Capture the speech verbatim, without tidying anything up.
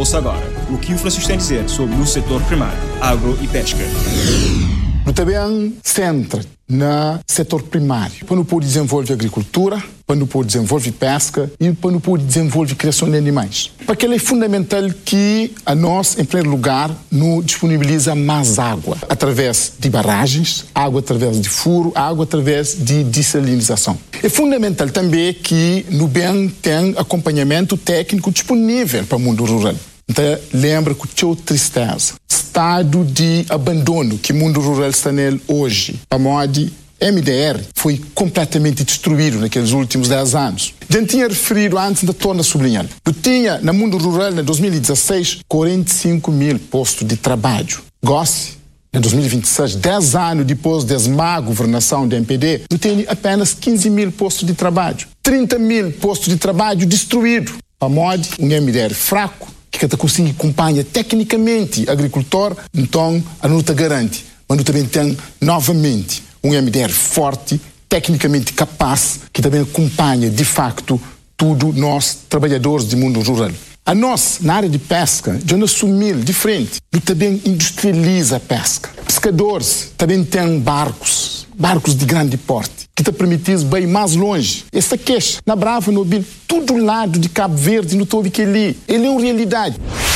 Ouça agora o que o Francisco tem a dizer sobre o setor primário, agro e pesca. Eu também centro no setor primário, para não poder desenvolver agricultura, para não poder desenvolver pesca e para não poder desenvolver criação de animais. Porque é fundamental que a nós, em primeiro lugar, nos disponibiliza mais água, através de barragens, água através de furo, água através de dessalinização. É fundamental também que no bem tem acompanhamento técnico disponível para o mundo rural. Então, lembra que tinha tristeza, estado de abandono que o mundo rural está nele hoje. A moda M D R foi completamente destruído naqueles últimos dez anos. Já tinha referido antes, ainda torna a sublinhar. Eu tinha, no mundo rural, em dois mil e dezesseis, quarenta e cinco mil postos de trabalho. Gosse, em dois mil e vinte e seis, dez anos depois da má governação do M P D, eu tenho apenas quinze mil postos de trabalho. trinta mil postos de trabalho destruídos. A moda, um M D R fraco, que até consegue acompanhar tecnicamente o agricultor, então a luta garante. Mas também tem, novamente, um M D R forte, tecnicamente capaz, que também acompanha, de facto, tudo nós, trabalhadores do mundo rural. A nós, na área de pesca, já não assumir diferente. Eu também industrializa a pesca. Pescadores também têm barcos, barcos de grande porte, que te permitem bem mais longe. Essa queixa, na Brava, no Bil, todo lado de Cabo Verde, no todo que ali, ele é uma realidade.